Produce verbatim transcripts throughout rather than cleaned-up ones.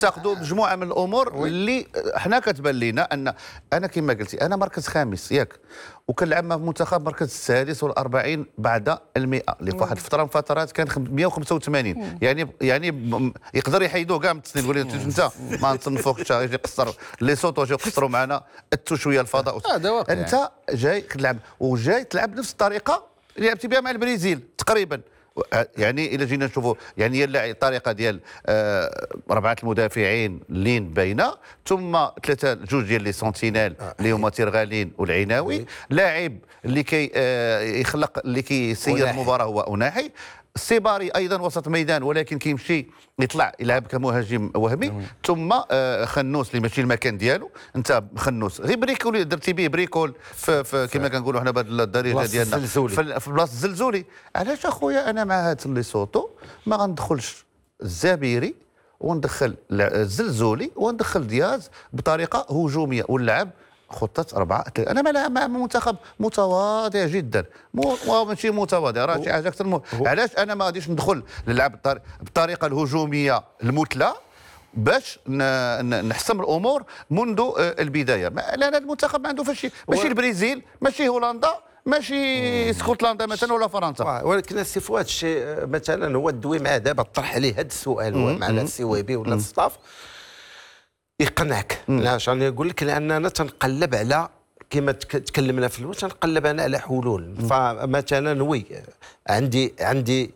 تاخذوا مجموعه من الامور وي. اللي حنا كتبان لينا ان انا كما قلتي انا مركز خامس ياك، وكنلعب مع المنتخب مركز السادس والأربعين بعد المئة اللي في واحد الفتره من الفترات كان خم- مئة وخمسة وثمانين يعني يعني م- يقدر يحيدوه كاع من التصنيف، يقول لي انت ما نصنفوكش يجي يقصر لي صوت يجي يقصروا معنا اتوا شويه الفضاء. هذا واقع انت جاي تلعب وجاي تلعب بنفس الطريقه اللي لعبتي بها مع البرازيل تقريبا. يعني الى جينا نشوفوا يعني هي اللع- الطريقه ديال آه ربعه المدافعين لين باينه، ثم ثلاثه جوج ديال لي سونتينيل اللي هما تيرغالين والعناوي، لاعب اللي كي آه يخلق اللي كيسير المباراه هو أناحي، السيباري ايضا وسط ميدان ولكن كيمشي يطلع يلعب كمهاجم وهمي، ثم آه خنوس اللي ماشي المكان ديالو. انت خنوس غير بريكول درتي به بريكول في, في كما كنقولوا حنا بهذه الدارجه ديالنا في, في بلاصه الزلزولي. علاش اخويا انا مع هذا اللي صوتو ما غندخلش الزبيري وندخل الزلزولي وندخل دياز بطريقه هجوميه ونلعب خطة أربعة. أنا مع مع منتخب متواضع جدا، مو ماشي متواضع راه شي حاجة أكثر مو. علاش أنا ما غاديش ندخل نلعب بالطريقة الهجومية المثلى باش نحسم الأمور منذ البداية؟ لأن المنتخب ما عنده فاش ماشي البرازيل ماشي هولندا ماشي اسكتلندا مثلا ولا فرنسا. ولكن السي فؤاد الشيء مثلا هو الدوي معاه دابا طرح عليه هذا السؤال هو مع السي ويبي ولا الصطاف يقنعك. علاش راني نقول لك؟ لاننا تنقلب على كما تكلمنا في الاول تنقلب انا على حلول. فمثلا وي عندي عندي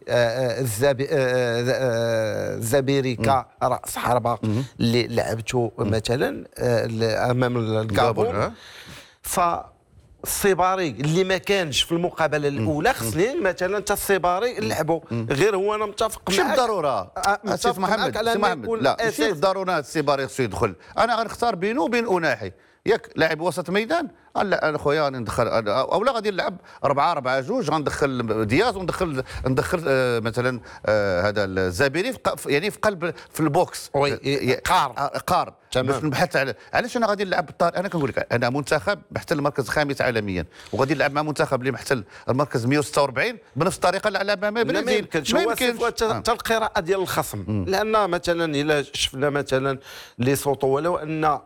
الزبيري كراس حربه اللي لعبته مثلا امام الكابون، ف السيباري اللي ما كانش في المقابله الاولى خصني مثلا انت السيباري نلعبوا. غير هو انا متفق معك ماشي بالضروره سي محمد سي محمد لا ماشي بالضروره السيباري خصو يدخل. انا غنختار بينه وبين أناحي ياك لاعب وسط ميدان. لا انا خويا غادي ندخل او لا غادي نلعب أربعة أربعة جوج غندخل دياز وندخل ندخل آه مثلا آه هذا الزبيري يعني في قلب في البوكس قار قار باش نبحث على علاش انا غادي نلعب بالطار. انا كنقول لك انا منتخب محتل المركز الخامس عالميا وغادي نلعب مع منتخب اللي محتل المركز مئة وستة وأربعين بنفس الطريقه اللي لعبها مع البرازيل. ما يمكنش هو حتى القراءه ديال الخصم. لان مثلا الا شفنا مثلا لي صوتو ولو ان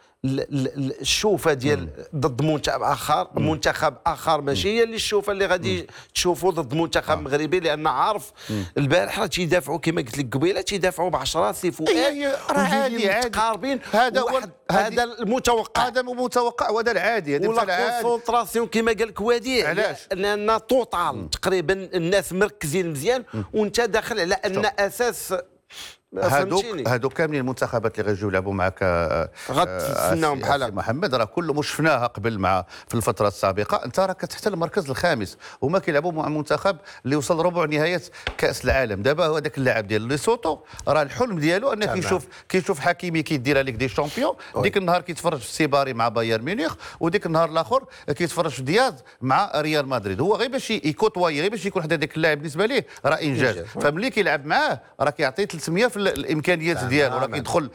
الشوفه ديال ضد منتخب اخر منتخب اخر ماشي هي اللي الشوفه اللي غادي تشوفوا ضد منتخب مغربي، لان عارف البارح راه تيدافعوا كما قلت لك قبيله تيدافعوا بعشرة سي فؤاد راه عادي عادي متقاربين. هذا هو هذا المتوقع هذا متوقع وهذا العادي. هذا ولا كونسونطراسيون كما قال لك وديع. علاش؟ لان توطال تقريبا الناس مركزين مزيان وانت داخل على ان اساس هادوك هادوك كاملين المنتخبات اللي غيجيو يلعبوا معك غتسناهم بحال محمد راه كل مش شفناها قبل مع في الفتره السابقه. انت راك تحت المركز الخامس، هما كيلعبوا مع منتخب اللي وصل ربع نهايه كاس العالم. دابا هو هذاك اللاعب ديال ليسوتو راه الحلم ديالو انه كيشوف كيشوف حكيمي كيدير عليك دي شامبيون. ديك النهار كيتفرج في السيباري مع بايرن ميونخ، وديك النهار الاخر كيتفرج في دياز مع ريال مدريد. هو غير باش يكوتواي غير باش يكون حدا داك اللاعب بالنسبه ليه راه انجاز. فملي كيلعب معاه راه كيعطيه ثلاثمئة في الامكانيات ديالو، راه كيدخل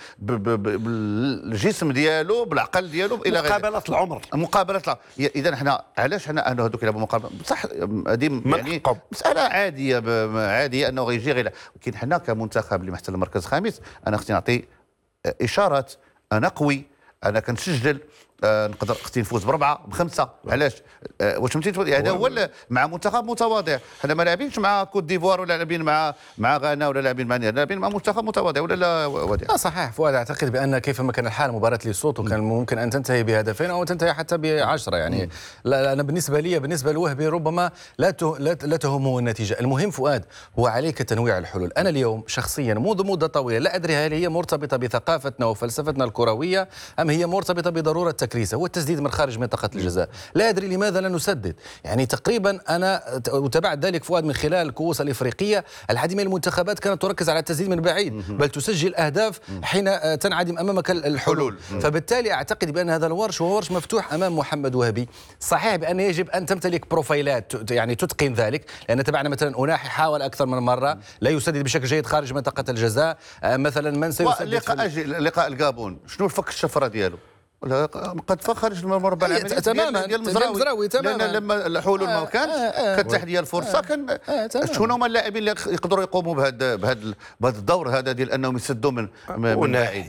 بالجسم ديالو بالعقل ديالو الى غيره. مقابله العمر مقابله العمر. اذا حنا علاش حنا انه هذوك يلعبوا مقابله صح هذه يعني مساله عاديه عاديه انه غيجي غير. ولكن حنا كمنتخب اللي محتل المركز الخامس انا خصني نعطي اشارات انا قوي، انا كنسجل آه نقدر خصني نفوز بربعه بخمسه. علاش؟ آه واش فهمتي؟ هذا هو مع منتخب متواضع. حنا ما لاعبينش مع كوت ديفوار ولا لاعبين مع مع غانا ولا لاعبين مع لاعبين مع منتخب متواضع ولا لا وديع؟ لا صحيح فؤاد. اعتقد بان كيفما كان الحال مباراه ليسوتو كان ممكن ان تنتهي بهدفين او تنتهي حتى بعشره. يعني لا انا بالنسبه لي بالنسبه لوهبي ربما لا لا تهمه النتيجه. المهم فؤاد هو عليك تنويع الحلول. انا اليوم شخصيا منذ مده طويله لا ادري هل هي مرتبطه بثقافتنا وفلسفتنا الكرويه ام هي مرتبطه بضروره تكريسه والتسديد من خارج منطقه الجزاء. لا ادري لماذا لا نسدد. يعني تقريبا انا وتابعت ذلك فؤاد من خلال الكؤوس الافريقيه. العديد من المنتخبات كانت تركز على التسديد من بعيد بل تسجل اهداف حين تنعدم امامك الحلول. فبالتالي اعتقد بان هذا الورش هو ورش مفتوح امام محمد وهبي. صحيح بان يجب ان تمتلك بروفايلات يعني تتقن ذلك، لان تبعنا مثلا أناحي حاول اكثر من مره لا يسدد بشكل جيد خارج منطقه الجزاء. مثلا من سيسدد لقاء لقاء الكابون شنو الفك الشفره ديالو؟ ولا قد خرج من المربع أي العملي تماماً، ديال ديال المزراوي، تماماً. لان لما الحلول ما آه، كانش آه، آه. كانت تحت ديال الفرصه كان آه، تماماً. شكون هما اللاعبين اللي يقدروا يقوموا بهذا بهذا بهذا الدور هذا ديال انهم يسدوا من من وناحي. بعيد.